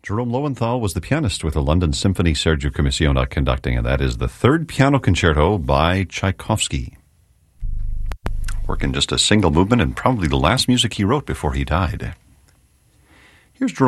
Jerome Lowenthal was the pianist with the London Symphony, Sergio Commissiona conducting, and that is the third piano concerto by Tchaikovsky. Work in just a single movement and probably the last music he wrote before he died. Here's Jerome